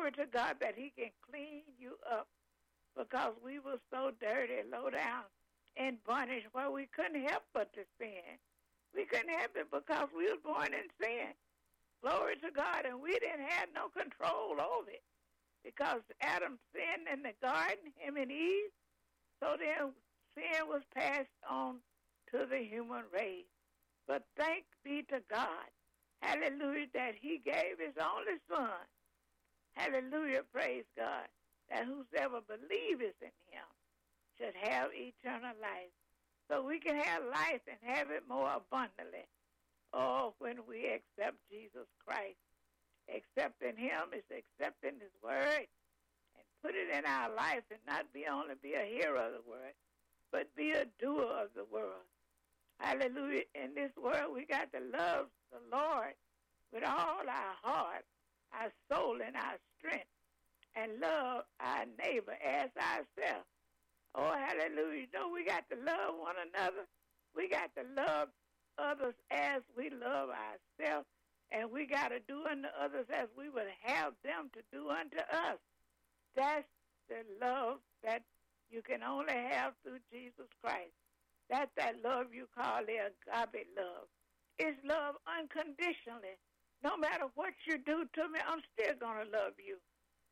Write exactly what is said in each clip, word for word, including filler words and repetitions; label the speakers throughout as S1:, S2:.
S1: Glory to God that he can clean you up, because we were so dirty, low down, in bondage where we couldn't help but to sin. We couldn't help it because we were born in sin. Glory to God, and we didn't have no control over it because Adam sinned in the garden, him and Eve. So then sin was passed on to the human race. But thanks be to God, hallelujah, that he gave his only son. Hallelujah, praise God, that whosoever believeth in him should have eternal life. So we can have life and have it more abundantly. Oh, when we accept Jesus Christ. Accepting him is accepting his word and put it in our life and not be only be a hearer of the word, but be a doer of the word. Hallelujah. In this world, we got to love the Lord with all our heart, our soul, and our strength, and love our neighbor as ourselves. Oh, hallelujah. You know, we got to love one another. We got to love others as we love ourselves, and we got to do unto others as we would have them to do unto us. That's the love that you can only have through Jesus Christ. That's that love you call the agape love. It's love unconditionally. No matter what you do to me, I'm still going to love you.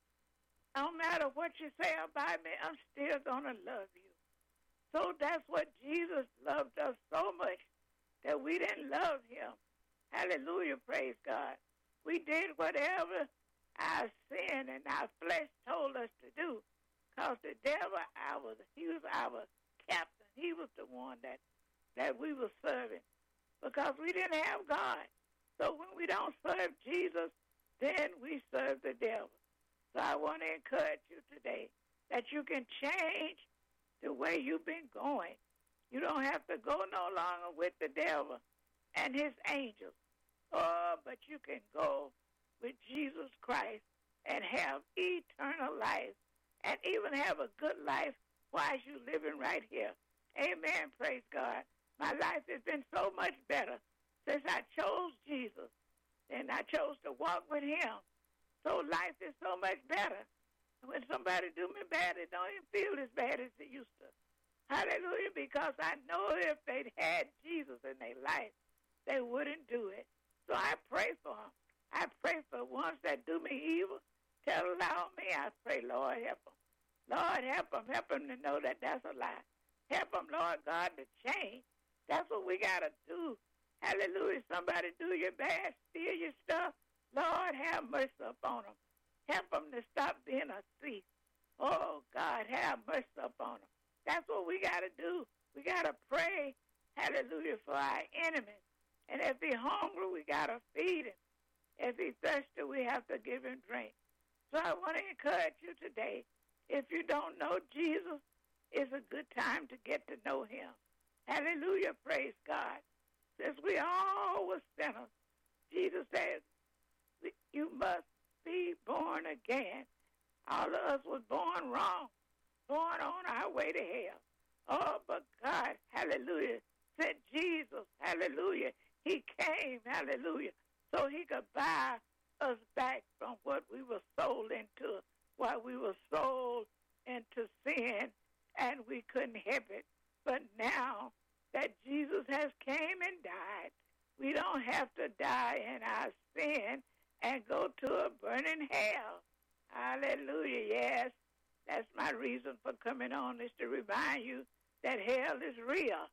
S1: No matter what you say about me, I'm still going to love you. So that's what Jesus loved us so much, that we didn't love him. Hallelujah, praise God. We did whatever our sin and our flesh told us to do, because the devil, our, he was our captain. He was the one that, that we were serving, because we didn't have God. So when we don't serve Jesus, then we serve the devil. So I want to encourage you today that you can change the way you've been going. You don't have to go no longer with the devil and his angels. Oh, but you can go with Jesus Christ and have eternal life and even have a good life while you're living right here. Amen, praise God. My life has been so much better since I chose Jesus and I chose to walk with him. So life is so much better. When somebody do me bad, it don't even feel as bad as it used to. Hallelujah, because I know if they'd had Jesus in their life, they wouldn't do it. So I pray for them. I pray for ones that do me evil. Tell allow me. I pray, Lord, help them. Lord, help them. Help them to know that that's a lie. Help them, Lord God, to change. That's what we got to do. Hallelujah. Somebody do you bad, steal your stuff. Lord, have mercy upon them. Help them to stop being a thief. Oh, God, have mercy upon them. That's what we got to do. We got to pray, hallelujah, for our enemies. And if he's hungry, we got to feed him. If he's thirsty, we have to give him drink. So I want to encourage you today, if you don't know Jesus, it's a good time to get to know him. Hallelujah, praise God. Since we all were sinners, Jesus said, you must be born again. All of us was born wrong, born on our way to hell. Oh, but God, hallelujah, sent Jesus, hallelujah. He came, hallelujah, so he could buy us back from what we were sold into, while we were sold into sin, and we couldn't help it. But now that Jesus has came and died, we don't have to die in our sin and go to a burning hell. Hallelujah, yes. That's my reason for coming on, is to remind you that hell is real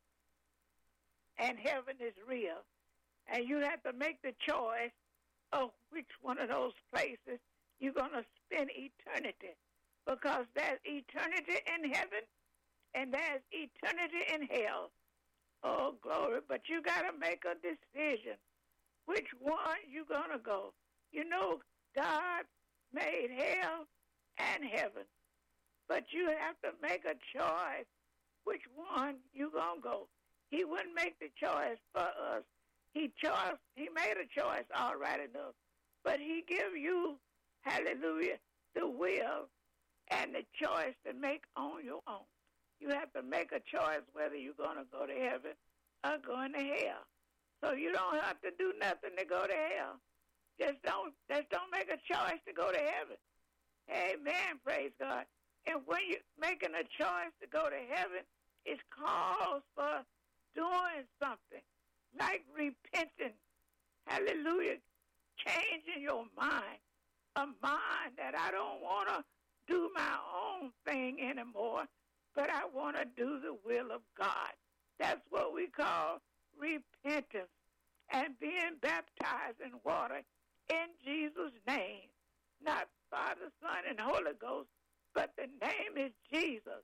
S1: and heaven is real. And you have to make the choice of which one of those places you're going to spend eternity, because there's eternity in heaven and there's eternity in hell. Oh, glory. But you got to make a decision which one you're going to go. You know, God made hell and heaven, but you have to make a choice which one you're going to go. He wouldn't make the choice for us. He chose, he made a choice all right enough, but he give you, hallelujah, the will and the choice to make on your own. You have to make a choice whether you're going to go to heaven or going to hell. So you don't have to do nothing to go to hell. Just don't, just don't make a choice to go to heaven. Amen, praise God. And when you're making a choice to go to heaven, it calls for doing something, like repenting. Hallelujah. Changing your mind. A mind that I don't want to do my own thing anymore, but I want to do the will of God. That's what we call repentance and being baptized in water in Jesus' name. Not Father, Son, and Holy Ghost, but the name is Jesus.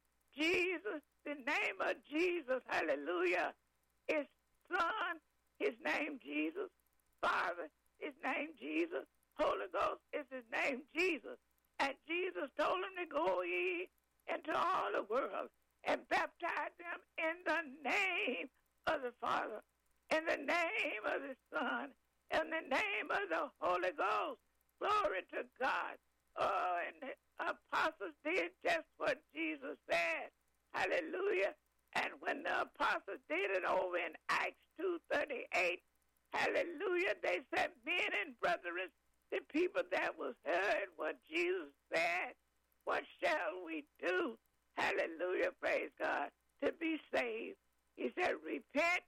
S1: Jesus, the name of Jesus, hallelujah, is Son, his name Jesus. Father, his name Jesus. Holy Ghost is his name Jesus. And Jesus told him to go ye into all the world and baptize them in the name of the Father, in the name of the Son, in the name of the Holy Ghost. Glory to God. Oh, and the apostles did just what Jesus said. Hallelujah. And when the apostles did it over in Acts two thirty-eight, hallelujah, they said, men and brethren, the people that was heard what Jesus said, what shall we do? Hallelujah, praise God, to be saved. He said, repent,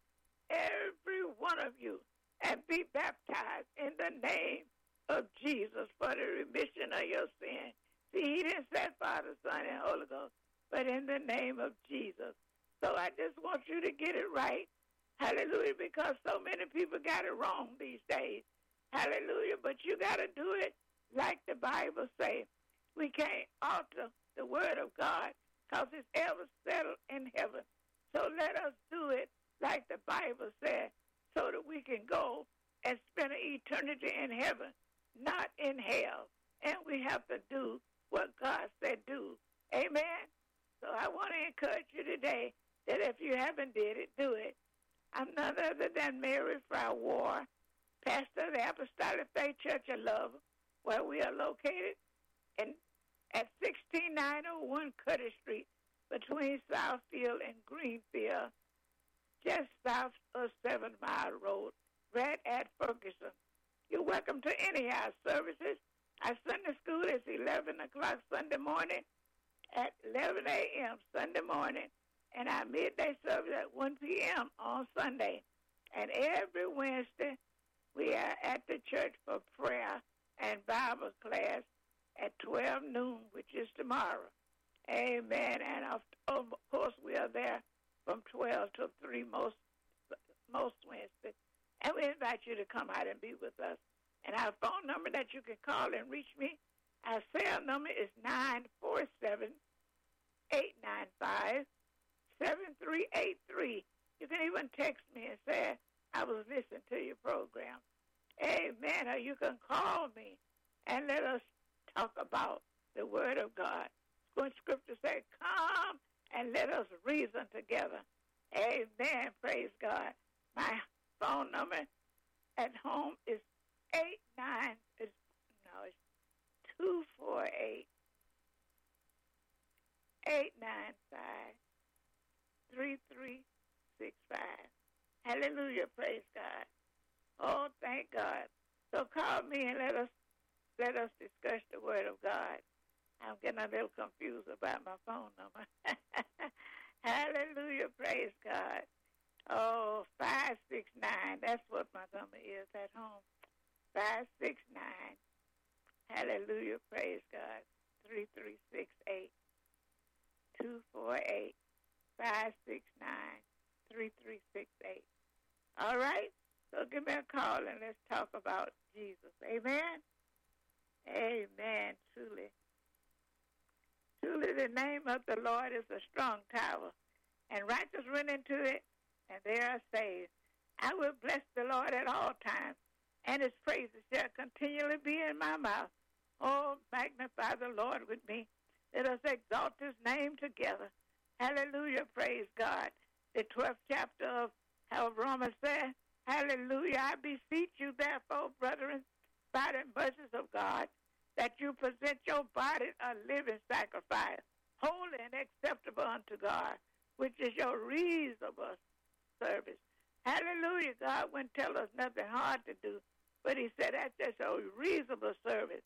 S1: every one of you, and be baptized in the name of Jesus for the remission of your sin. See, he didn't say Father, Son, and Holy Ghost, but in the name of Jesus. So I just want you to get it right. Hallelujah, because so many people got it wrong these days. Hallelujah, but you got to do it like the Bible says. We can't alter the word of God because it's ever settled in heaven. So let us do it like the Bible said so that we can go and spend an eternity in heaven, not in hell. And we have to do what God said do. Amen? So I want to encourage you today that if you haven't did it, do it. I'm none other than Mary Fry Ward, pastor of the Apostolic Faith Church of Love, where we are located in, at sixteen nine oh one Cutter Street, between Southfield and Greenfield, just south of Seven Mile Road, right at Ferguson. You're welcome to any of our services. Our Sunday school is eleven o'clock Sunday morning at eleven a.m. Sunday morning, and our midday service at one p.m. on Sunday. And every Wednesday, we are at the church for prayer and Bible class at twelve noon, which is tomorrow. Amen. And of, of course, we are there from twelve to three most most Wednesdays. And we invite you to come out and be with us. And our phone number that you can call and reach me, our cell number is nine four seven, eight nine five, seven three eight three. You can even text me and say, I was listening to your program. Amen. Or you can call me and let us talk about the Word of God. When Scripture says, come and let us reason together. Amen. Praise God. My phone number at home is eight nine. It's, no, it's two four eight eight nine five three three six five. Hallelujah. Praise God. Oh, thank God. So call me and let us let us discuss the Word of God. I'm getting a little confused about my phone number. Hallelujah. Praise God. Oh, five six nine. That's what my number is at home. five six nine. Hallelujah. Praise God. three three six eight, two four eight, five six nine, three three six eight. All right? So give me a call and let's talk about Jesus. Amen? Amen. Truly. Truly the name of the Lord is a strong tower, and righteous run into it, and they are saved. I will bless the Lord at all times, and his praises shall continually be in my mouth. Oh, magnify the Lord with me. Let us exalt his name together. Hallelujah, praise God. The twelfth chapter of how Romans said, hallelujah, I beseech you therefore, brethren, by the mercies of God, that you present your body a living sacrifice, holy and acceptable unto God, which is your reasonable service. Hallelujah, God wouldn't tell us nothing hard to do, but he said that's just a reasonable service.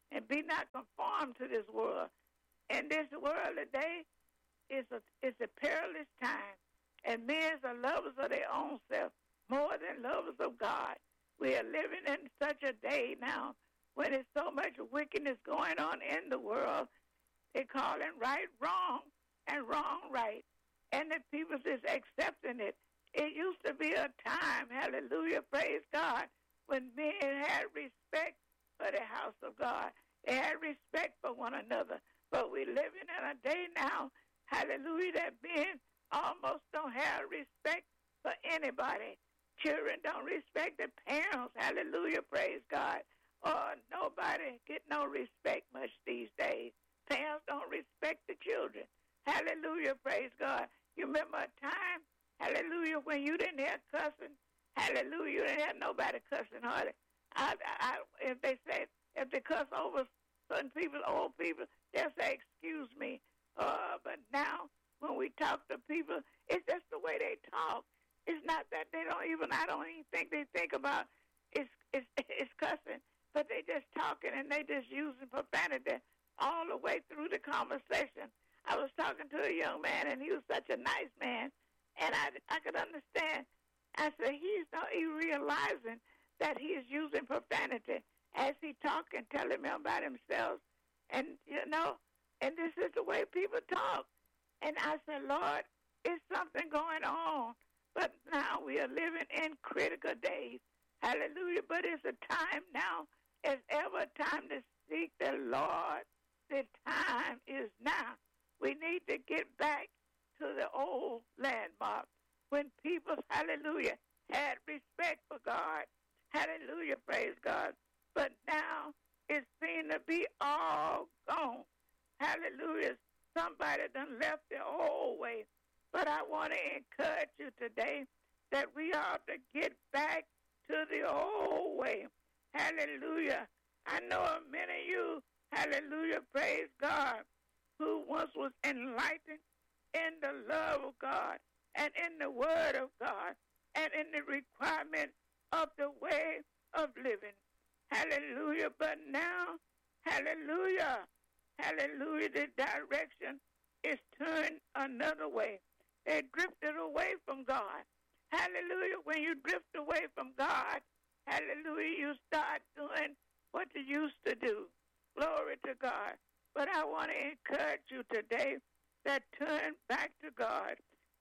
S1: and be not conformed to this world. And this world today is a, is a perilous time, and men are lovers of their own self more than lovers of God. We are living in such a day now when there's so much wickedness going on in the world. They're calling right wrong and wrong right, and the people is accepting it. It used to be a time, hallelujah, praise God, when men had respect for the house of God. They had respect for one another. But we're living in a day now, hallelujah, that men almost don't have respect for anybody. Children don't respect their parents, hallelujah, praise God. Or nobody get no respect much these days. Parents don't respect the children. Hallelujah, praise God. You remember a time, hallelujah, when you didn't have cussing? Hallelujah, you didn't have nobody cussing hardly. I, I, if they say, if they cuss over certain people, old people, they'll say, excuse me. Uh, but now, when we talk to people, it's just the way they talk. It's not that they don't even, I don't even think they think about it's, it's, it's cussing, but they just talking and they just using profanity all the way through the conversation. I was talking to a young man, and he was such a nice man, and I, I could understand. I said, he's not even realizing that he is using profanity as he talk and telling me about himself. And, you know, and this is the way people talk. And I said, Lord, it's something going on. But now we are living in critical days. Hallelujah. But it's a time now, it's ever a time to seek the Lord. The time is now. We need to get back to the old landmark when people, hallelujah, had respect for God. Hallelujah, praise God. But now it seems to be all gone. Hallelujah. Somebody done left the old way. But I want to encourage you today that we ought to get back to the old way. Hallelujah. I know many of you, hallelujah, praise God, who once was enlightened in the love of God and in the word of God and in the requirement of the way of living. Hallelujah. But now, hallelujah, hallelujah, the direction is turned another way. They drifted away from God. Hallelujah. When you drift away from God, hallelujah, you start doing what you used to do. Glory to God. But I want to encourage you today that turn back to God.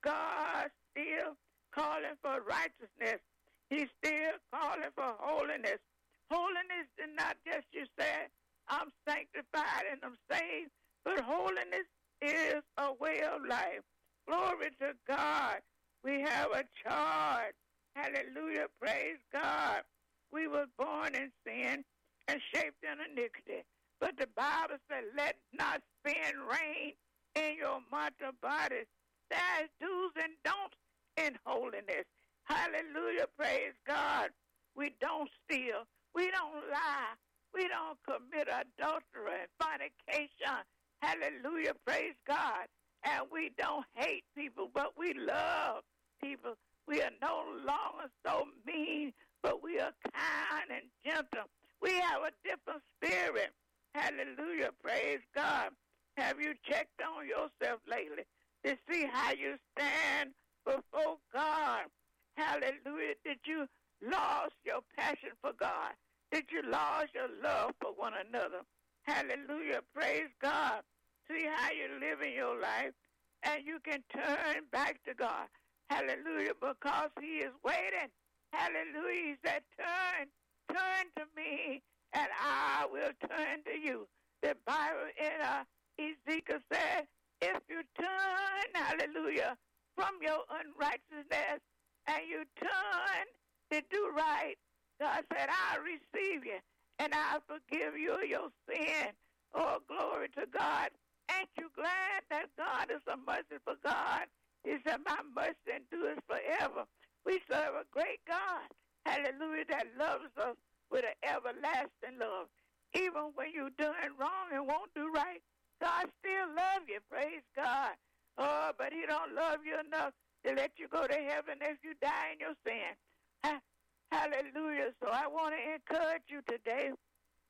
S1: God still calling for righteousness. He's still calling for holiness. Holiness is not just you say, I'm sanctified and I'm saved, but holiness is a way of life. Glory to God. We have a charge. Hallelujah. Praise God. We were born in sin and shaped in iniquity. But the Bible said, let not sin reign in your mortal bodies. There's do's and don'ts in holiness. Hallelujah, praise God. We don't steal. We don't lie. We don't commit adultery and fornication. Hallelujah, praise God. And we don't hate people, but we love people. We are no longer so mean, but we are kind and gentle. We have a different spirit. Hallelujah, praise God. Have you checked on yourself lately to see how you stand before God? Hallelujah. Did you lose your passion for God? Did you lose your love for one another? Hallelujah, praise God. See how you live in your life, and you can turn back to God. Hallelujah, because he is waiting. Hallelujah, he said, turn, turn to me, and I will turn to you. The Bible in uh, Ezekiel said, if you turn, hallelujah, from your unrighteousness and you turn to do right, God said, I'll receive you and I'll forgive you your sin. Oh, glory to God. Ain't you glad that God is a merciful God? He said, my mercy endures forever. We serve a great God, hallelujah, that loves us with an everlasting love. Even when you're doing wrong and won't do right, God still loves you, praise God. Oh, but he don't love you enough to let you go to heaven if you die in your sin. Ha- Hallelujah. So I want to encourage you today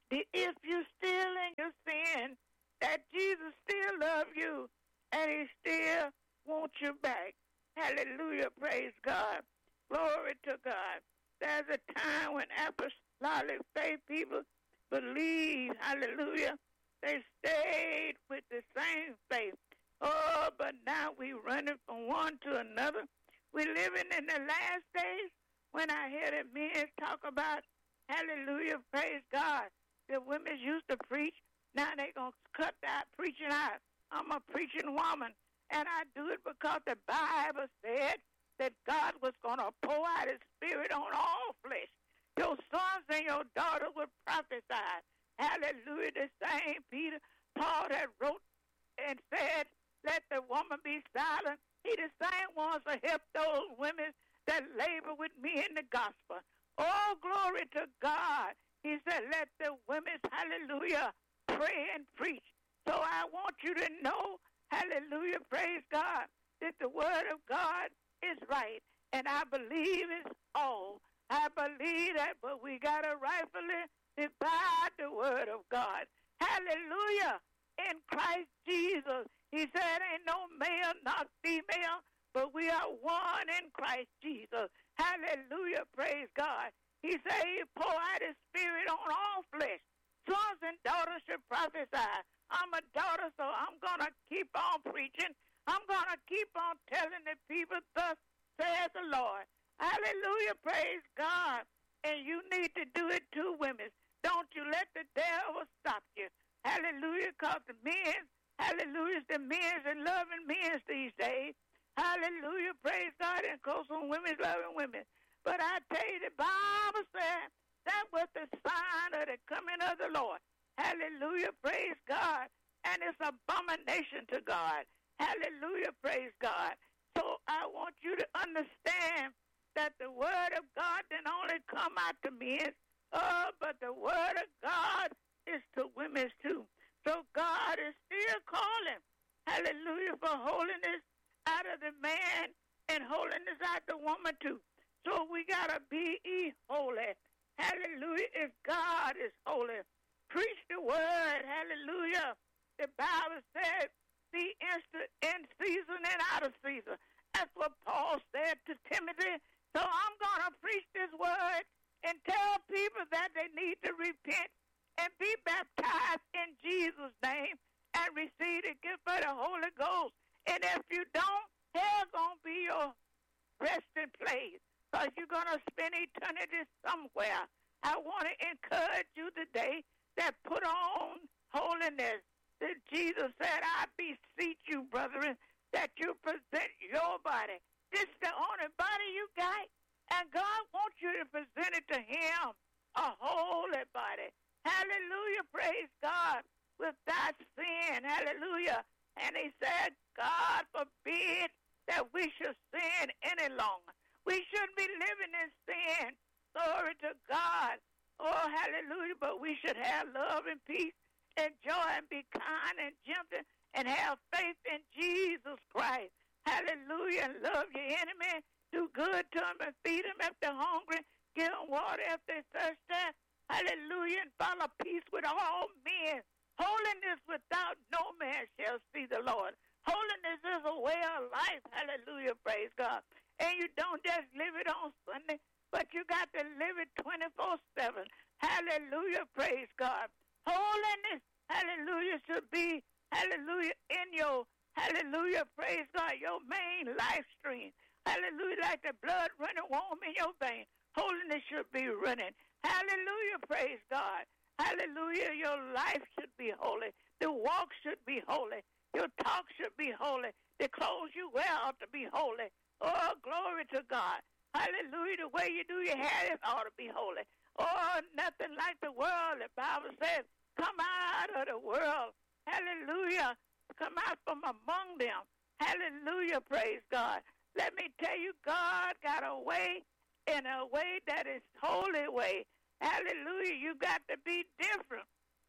S1: If you still in your sin, that Jesus still loves you and he still wants you back. Hallelujah, praise God. Glory to God. There's a time when apostolic faith people believe, hallelujah, they stayed with the same faith. Oh, but now we running from one to another. We're living in the last days when I hear the men talk about, hallelujah, praise God. The women used to preach. Now they going to cut that preaching out. I'm a preaching woman, and I do it because the Bible said that God was going to pour out his spirit on all flesh. Your sons and your daughters would prophesy. Hallelujah. The same Peter, Paul that wrote and said, let the woman be silent. He the same ones that help those women that labor with me in the gospel. Oh, glory to God. He said, let the women, hallelujah, pray and preach. So I want you to know, hallelujah, praise God, that the word of God is right. And I believe it's all. I believe that, but we got to rightfully divide the word of God. Hallelujah. In Christ Jesus. He said, ain't no male, not female, but we are one in Christ Jesus. Hallelujah. Praise God. He said he pour out his spirit on all flesh. Sons and daughters should prophesy. I'm a daughter, so I'm going to keep on preaching. I'm going to keep on telling the people, thus says the Lord. Hallelujah, praise God. And you need to do it too, women. Don't you let the devil stop you. Hallelujah, because the men, hallelujah, the men and loving men these days. Hallelujah, praise God, and goes on women loving women. But I tell you, the Bible said that was the sign of the coming of the Lord. Hallelujah, praise God. And it's abomination to God. Hallelujah, praise God. So I want you to understand that the word of God didn't only come out to men, oh, but the word of God is to women too. So God is still calling, hallelujah, for holiness out of the man and holiness out of the woman too. So we got to be holy. Hallelujah. If God is holy, preach the word. Hallelujah. The Bible says, be in season and out of season. That's what Paul said to Timothy. So I'm going to preach this word and tell people that they need to repent and be baptized in Jesus' name and receive the gift of the Holy Ghost. And if you don't, hell's going to be your resting place, because you're going to spend eternity somewhere. I want to encourage you today that put on holiness. That Jesus said, I beseech you, brethren, that you present your body. This is the only body you got, and God wants you to present it to him, a holy body. Hallelujah, praise God, without sin. Hallelujah. And he said, God forbid that we should sin any longer. We shouldn't be living in sin. Glory to God. Oh, hallelujah. But we should have love and peace and joy and be kind and gentle and have faith in Jesus Christ. Hallelujah. And love your enemy. Do good to them and feed them if they're hungry. Give them water if they're thirsty. Hallelujah. And follow peace with all men. Holiness without no man shall see the Lord. Holiness is a way of life. Hallelujah. Praise God. And you don't just live it on Sunday, but you got to live it twenty-four seven. Hallelujah. Praise God. Holiness, hallelujah, should be, hallelujah, in your, hallelujah, praise God, your main life stream. Hallelujah, like the blood running warm in your vein. Holiness should be running. Hallelujah, praise God. Hallelujah, your life should be holy. The walk should be holy. Your talk should be holy. The clothes you wear ought to be holy. Oh, glory to God. Hallelujah. The way you do your hair ought to be holy. Oh, nothing like the world. The Bible says, come out of the world. Hallelujah. Come out from among them. Hallelujah. Praise God. Let me tell you, God got a way, in a way that is holy way. Hallelujah. You got to be different.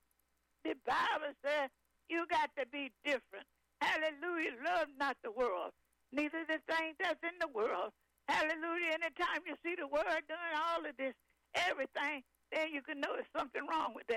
S1: The Bible says you got to be different. Hallelujah. Love not the world, neither the things that's in the world. Hallelujah. Anytime you see the world doing all of this, everything, then you can know there's something wrong with that.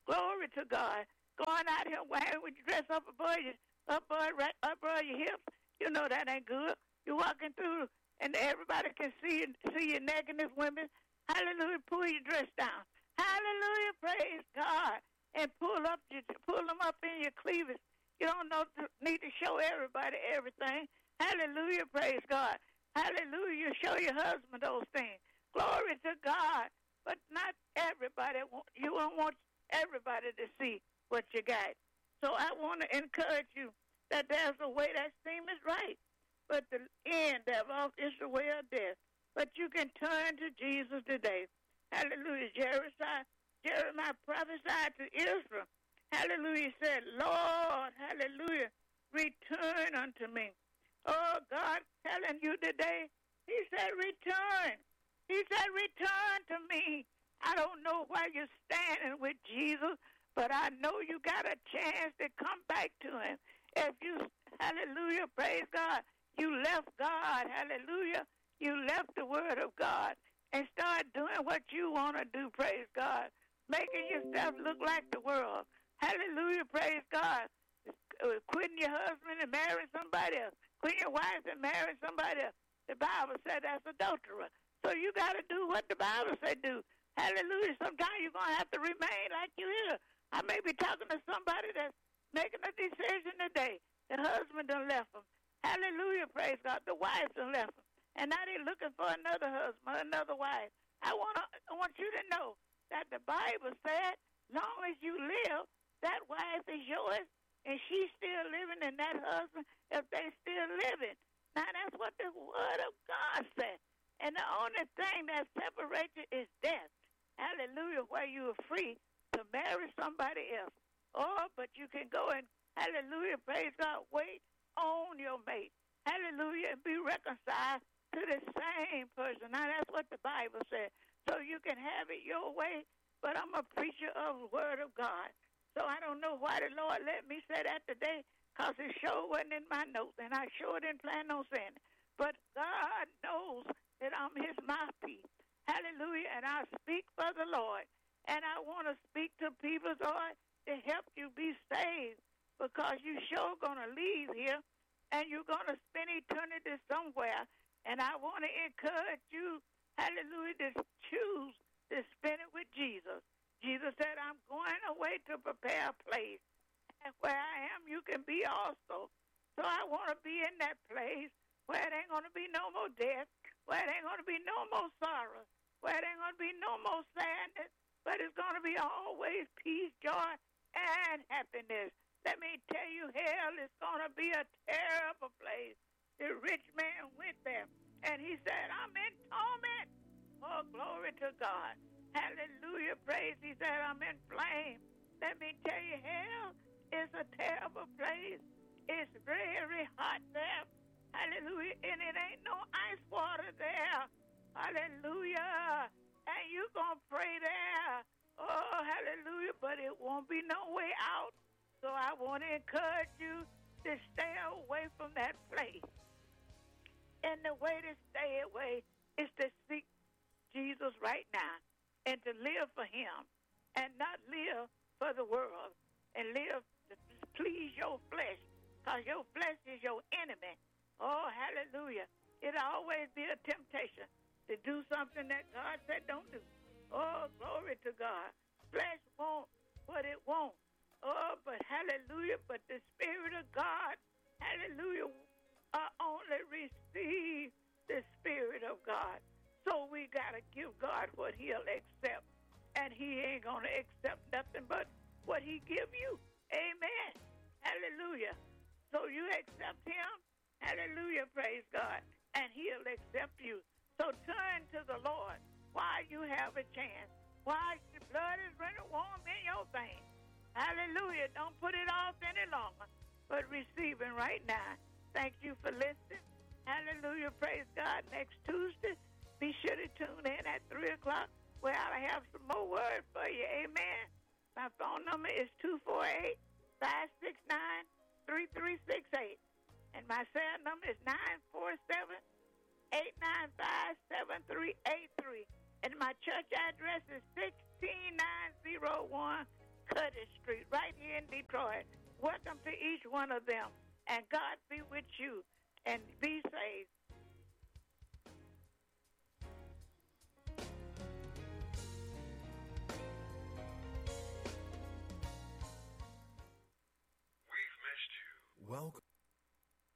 S1: Glory to God. Going out here wearing with your dress up above your, up above, right up above your hips. You know that ain't good. You're walking through and everybody can see you, see your nakedness, women. Hallelujah. Pull your dress down. Hallelujah. Praise God. And pull up your, pull them up in your cleavage. You don't know, need to show everybody everything. Hallelujah. Praise God. Hallelujah. You show your husband those things. Glory to God. But not everybody. You don't want everybody to see what you got. So I want to encourage you that there's a way that seems right, but the end thereof is the way of death. But you can turn to Jesus today. Hallelujah. Jeremiah, Jeremiah prophesied to Israel. Hallelujah. He said, Lord, hallelujah, return unto me. Oh, God telling you today, he said, return. He said, return to me. I don't know why you're standing with Jesus, but I know you got a chance to come back to him. If you, hallelujah, praise God, you left God, hallelujah, you left the word of God and start doing what you want to do, praise God, making yourself look like the world. Hallelujah, praise God. Quitting your husband and marrying somebody else. Quitting your wife and marrying somebody else. The Bible said that's adultery. So you got to do what the Bible said do. Hallelujah. Sometimes you're going to have to remain like you here. I may be talking to somebody that's making a decision today. The husband done left him. Hallelujah, praise God. The wife done left him. And now they're looking for another husband, another wife. I want I want you to know that the Bible said, long as you live, that wife is yours, and she's still living, and that husband, if they still living. Now, that's what the word of God said. And the only thing that separates you is death. Hallelujah, where you are free to marry somebody else. Oh, but you can go and, hallelujah, praise God, wait on your mate. Hallelujah, and be reconciled to the same person. Now, that's what the Bible said. So you can have it your way, but I'm a preacher of the word of God. So I don't know why the Lord let me say that today, because it sure wasn't in my notes, and I sure didn't plan on saying it. But God knows that I'm his mouthpiece. Hallelujah. And I speak for the Lord. And I want to speak to people, Lord, to help you be saved, because you sure going to leave here, and you're going to spend eternity somewhere. And I want to encourage you, hallelujah, to choose to spend it with Jesus. Jesus said, I'm going away to prepare a place. And where I am, you can be also. So I want to be in that place where it ain't going to be no more death, where it ain't going to be no more sorrow, where it ain't going to be no more sadness, but it's going to be always peace, joy, and happiness. Let me tell you, hell is going to be a terrible place. The rich man went there, and he said, I'm in torment. Oh, glory to God. Hallelujah, praise. He said, I'm in flame. Let me tell you, hell is a terrible place. It's very hot there. Hallelujah. And it ain't no ice water there. Hallelujah. And you going to pray there. Oh, hallelujah. But it won't be no way out. So I want to encourage you to stay away from that place. And the way to stay away is to seek Jesus right now and to live for him and not live for the world and live to please your flesh, because your flesh is your enemy. Oh, hallelujah. It'll always be a temptation to do something that God said don't do. Oh, glory to God. Flesh won't what it won't. Oh, but hallelujah, but the Spirit of God, hallelujah, uh, only receive the Spirit of God. So we got to give God what he'll accept. And he ain't going to accept nothing but what he give you. Amen. Hallelujah. So you accept him. Hallelujah. Praise God. And he'll accept you. So turn to the Lord while you have a chance. While your blood is running warm in your veins. Hallelujah. Don't put it off any longer, but receive it right now. Thank you for listening. Hallelujah. Praise God. Next Tuesday, be sure to tune in at three o'clock where I'll have some more words for you. Amen. My phone number is two four eight, five six nine, three three six eight. And my cell number is nine four seven, eight nine five, seven three eight three. And my church address is sixteen nine oh one Curtis Street, right here in Detroit. Welcome to each one of them. And God be with you. And be